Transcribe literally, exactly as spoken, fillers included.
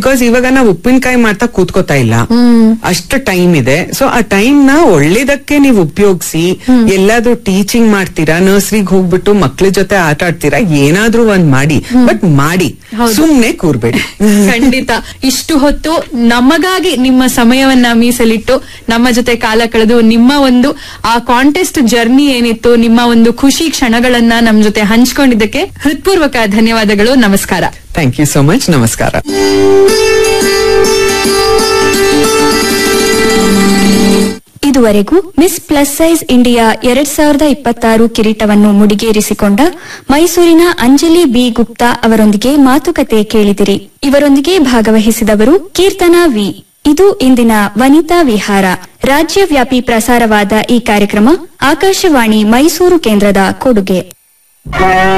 Because ಇವಾಗ ನಾವು ಉಪ್ಪಿನಕಾಯಿ ಮಾಡ್ತಾ ಕೂತ್ಕೋತಾ ಇಲ್ಲ, ಅಷ್ಟು ಟೈಮ್ ಇದೆ. ಸೊ ಆ ಟೈಮ್ ನ ಒಳ್ಳೇದಕ್ಕೆ ನೀವು ಉಪಯೋಗಿಸಿ ಎಲ್ಲಾದ್ರೂ ಟೀಚಿಂಗ್ ಮಾಡ್ತೀರಾ, ನರ್ಸರಿಗೆ ಹೋಗ್ಬಿಟ್ಟು ಮಕ್ಳ ಜೊತೆ ಆಟ ಆಡ್ತೀರಾ, ಏನಾದ್ರೂ ಒಂದ್ ಮಾಡಿ, ಬಟ್ ಮಾಡಿ, ಸುಮ್ನೆ ಕೂರ್ಬೇಡಿ. ಖಂಡಿತ. ಇಷ್ಟು ಹೊತ್ತು ನಮಗಾಗಿ ನಿಮ್ಮ ಸಮಯವನ್ನ ಮೀಸಲಿಟ್ಟು ನಮ್ಮ ಜೊತೆ ಕಾಲ ಕಳೆದು ನಿಮ್ಮ ಒಂದು ಆ ಕಾಂಟೆಸ್ಟ್ ಜರ್ನಿ ಏನಿತ್ತು, ನಿಮ್ಮ ಒಂದು ಖುಷಿ ಕ್ಷಣಗಳನ್ನ ನಮ್ ಜೊತೆ ಹಂಚ್ಕೊಂಡಿದ್ದಕ್ಕೆ ಹೃತ್ಪೂರ್ವಕ ಧನ್ಯವಾದಗಳು. ನಮಸ್ಕಾರ. Thank you so much. ನಮಸ್ಕಾರ. ಇದುವರೆಗೂ ಮಿಸ್ ಪ್ಲಸ್ ಸೈಜ್ ಇಂಡಿಯಾ ಎರಡ್ ಸಾವಿರದ ಇಪ್ಪತ್ತಾರು ಕಿರೀಟವನ್ನು ಮುಡಿಗೇರಿಸಿಕೊಂಡ ಮೈಸೂರಿನ ಅಂಜಲಿ ಬಿ ಗುಪ್ತಾ ಅವರೊಂದಿಗೆ ಮಾತುಕತೆ ಕೇಳಿದಿರಿ. ಇವರೊಂದಿಗೆ ಭಾಗವಹಿಸಿದವರು ಕೀರ್ತನಾ ವಿ. ಇದು ಇಂದಿನ ವನಿತಾ ವಿಹಾರ. ರಾಜ್ಯವ್ಯಾಪಿ ಪ್ರಸಾರವಾದ ಈ ಕಾರ್ಯಕ್ರಮ ಆಕಾಶವಾಣಿ ಮೈಸೂರು ಕೇಂದ್ರದ ಕೊಡುಗೆ.